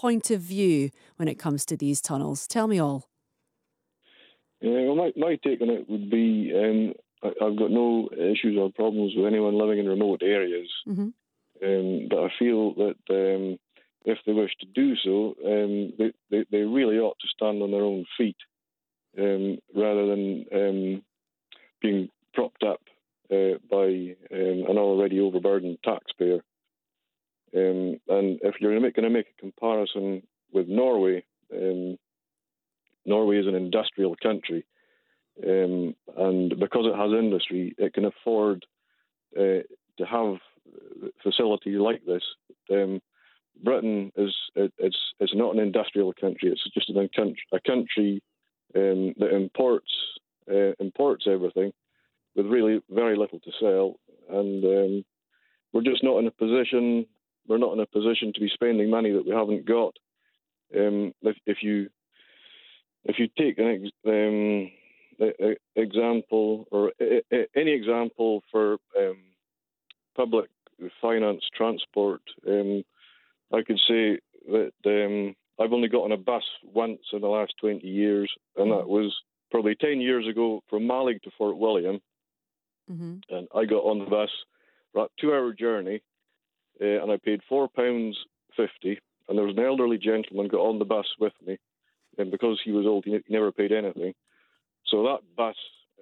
point of view when it comes to these tunnels? Tell me all. Well, my take on it would be I've got no issues or problems with anyone living in remote areas. Mm-hmm. But I feel that if they wish to do so, they really ought to stand on their own feet rather than being propped up by an already overburdened taxpayer. And if you're going to make a comparison with Norway, Norway is an industrial country, and because it has industry, it can afford to have facilities like this. Britain it's not an industrial country; it's just a country that imports everything with really very little to sell, and we're just not in a position. We're not in a position to be spending money that we haven't got. If you take an example or any example for public finance transport, I could say that I've only got on a bus once in the last 20 years, and that was probably 10 years ago from Mallaig to Fort William. Mm-hmm. And I got on the bus for a 2-hour journey, and I paid £4.50, and there was an elderly gentleman got on the bus with me, and because he was old, he never paid anything. So that bus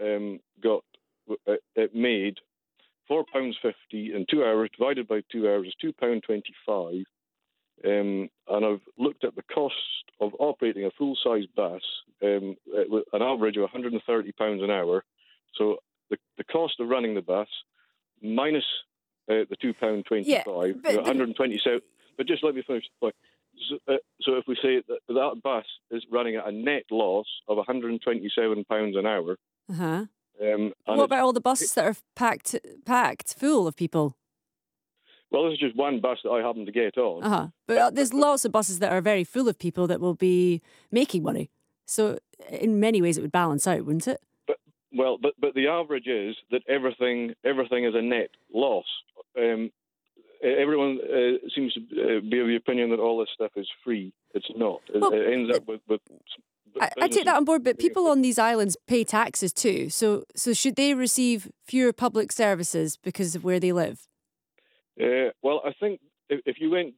it made £4.50 in 2 hours, divided by 2 hours is £2.25. And I've looked at the cost of operating a full-size bus with an average of £130 an hour. So the cost of running the bus minus the £2.25, 127. But just let me finish the point. So if we say that bus is running at a net loss of £127 an hour. Uh-huh. What about all the buses that are packed full of people? Well, this is just one bus that I happen to get on. Uh-huh. But there's lots of buses that are very full of people that will be making money. So in many ways it would balance out, wouldn't it? But the average is that everything is a net loss. Everyone seems to be of the opinion that all this stuff is free. It's not. It ends up with I take that on board, but people on these islands pay taxes too. So should they receive fewer public services because of where they live? Well, I think if you went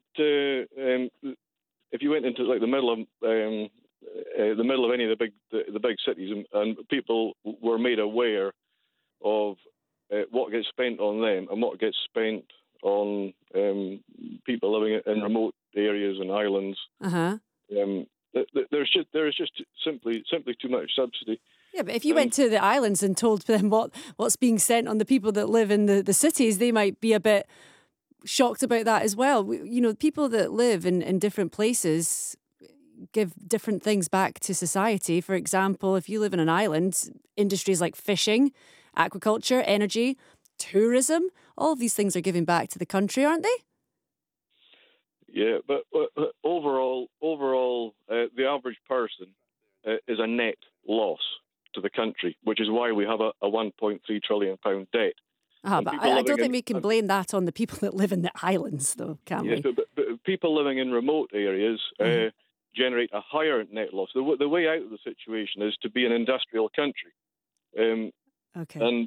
into like the middle of any of the big cities, and people were made aware of what gets spent on them and what gets spent on people living in remote areas and islands. Uh-huh. There's just simply too much subsidy. Yeah, but if you went to the islands and told them what's being sent on the people that live in the cities, they might be a bit shocked about that as well. People that live in different places give different things back to society. For example, if you live in an island, industries like fishing, aquaculture, energy, tourism, all of these things are giving back to the country, aren't they? Yeah, but overall, the average person is a net loss to the country, which is why we have a £1.3 trillion debt. But I don't think we can blame that on the people that live in the islands, though, can we? But people living in remote areas generate a higher net loss. The way out of the situation is to be an industrial country. Okay.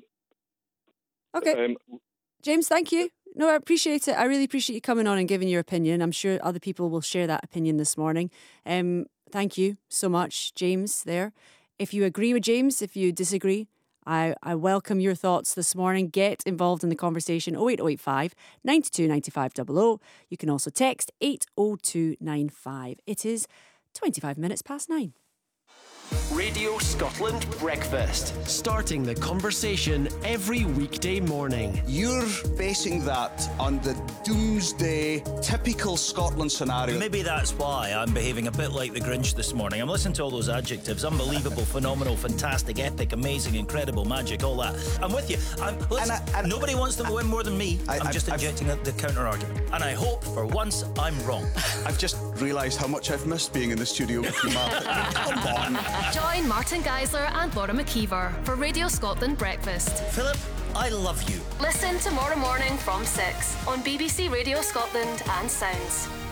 James, thank you. No, I appreciate it. I really appreciate you coming on and giving your opinion. I'm sure other people will share that opinion this morning. Thank you so much, James, there. If you agree with James, if you disagree, I welcome your thoughts this morning. Get involved in the conversation, 08085 92 95 00. You can also text 80295. It is 25 minutes past 9. Radio Scotland Breakfast. Starting the conversation every weekday morning. You're basing that on the doomsday, typical Scotland scenario. Maybe that's why I'm behaving a bit like the Grinch this morning. I'm listening to all those adjectives. Unbelievable, phenomenal, fantastic, epic, amazing, incredible, magic, all that. I'm with you. Nobody wants to win more than me. I'm just injecting the counter-argument. And I hope, for once, I'm wrong. I've just realised how much I've missed being in the studio with you, Martin. Come on. Join Martin Geisler and Laura McKeever for Radio Scotland Breakfast. Philip, I love you. Listen tomorrow morning from 6 on BBC Radio Scotland and Sounds.